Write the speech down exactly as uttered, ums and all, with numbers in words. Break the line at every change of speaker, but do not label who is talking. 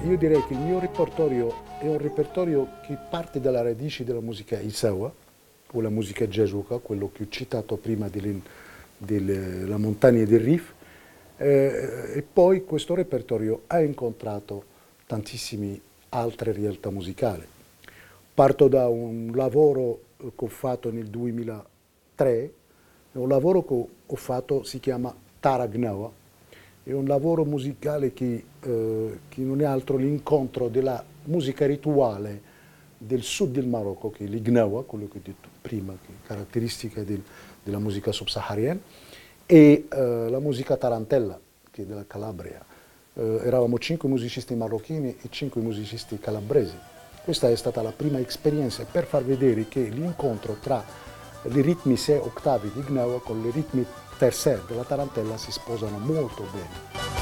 io direi che il mio repertorio è un repertorio che parte dalle radici della musica Isawa, o la musica Jesuka, quello che ho citato prima delle, delle montagne del Rif, eh, e poi questo repertorio ha incontrato tantissime altre realtà musicali. Parto da un lavoro che ho fatto nel duemilatré, un lavoro che ho fatto si chiama Taragnawa, è un lavoro musicale che, eh, che non è altro l'incontro della musica rituale del sud del Marocco, che è l'Ignawa, quello che ho detto prima, che è caratteristica del, della musica subsahariana, e eh, la musica tarantella, che è della Calabria. Eh, eravamo cinque musicisti marocchini e cinque musicisti calabresi. Questa è stata la prima esperienza per far vedere che l'incontro tra i ritmi sei ottavi di Ignawa con i ritmi tercer della tarantella si sposano molto bene.